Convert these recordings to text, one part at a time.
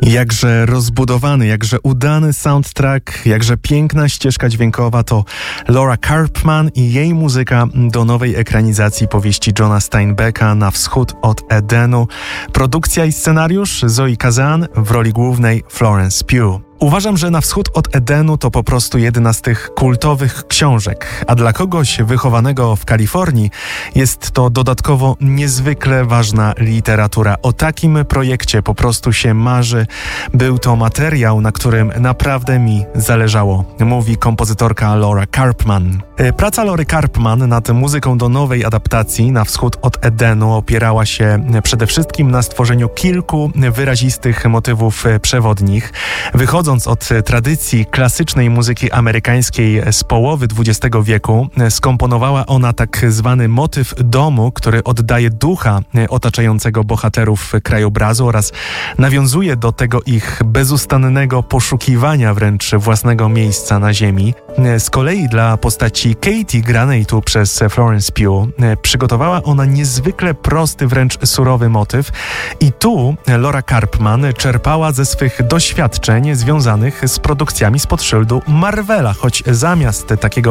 Jakże rozbudowany, jakże udany soundtrack, jakże piękna ścieżka dźwiękowa to Laura Karpman i jej muzyka do nowej ekranizacji powieści Johna Steinbecka Na wschód od Edenu. Produkcja i scenariusz Zoe Kazan, w roli głównej Florence Pugh. Uważam, że Na wschód od Edenu to po prostu jedna z tych kultowych książek, a dla kogoś wychowanego w Kalifornii jest to dodatkowo niezwykle ważna literatura. O takim projekcie po prostu się marzy. Był to materiał, na którym naprawdę mi zależało, mówi kompozytorka Laura Karpman. Praca Laury Karpman nad muzyką do nowej adaptacji Na wschód od Edenu opierała się przede wszystkim na stworzeniu kilku wyrazistych motywów przewodnich. Wychodząc od tradycji klasycznej muzyki amerykańskiej z połowy XX wieku, skomponowała ona tak zwany motyw domu, który oddaje ducha otaczającego bohaterów krajobrazu oraz nawiązuje do tego ich bezustannego poszukiwania wręcz własnego miejsca na ziemi. Z kolei dla postaci Katie, granej tu przez Florence Pugh, przygotowała ona niezwykle prosty, wręcz surowy motyw i tu Laura Karpman czerpała ze swych doświadczeń związanych z produkcjami spod szyldu Marvela, choć zamiast takiego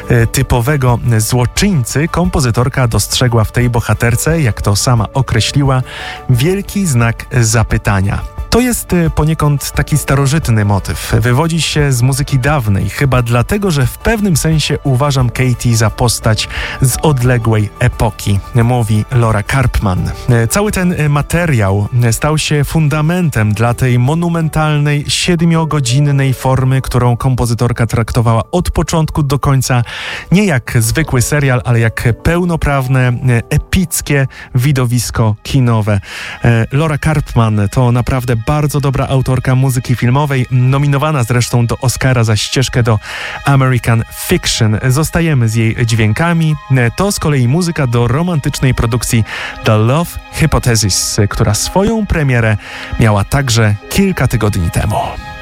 typowego złoczyńcy kompozytorka dostrzegła w tej bohaterce, jak to sama określiła, wielki znak zapytania. To jest poniekąd taki starożytny motyw. Wywodzi się z muzyki dawnej, chyba dlatego, że w pewnym sensie uważam Katie za postać z odległej epoki, mówi Laura Karpman. Cały ten materiał stał się fundamentem dla tej monumentalnej, 7-godzinnej formy, którą kompozytorka traktowała od początku do końca nie jak zwykły serial, ale jak pełnoprawne, epickie widowisko kinowe. Laura Karpman to naprawdę bardzo dobra autorka muzyki filmowej, nominowana zresztą do Oscara za ścieżkę do American Fiction. Zostajemy z jej dźwiękami. To z kolei muzyka do romantycznej produkcji The Love Hypothesis, która swoją premierę miała także kilka tygodni temu.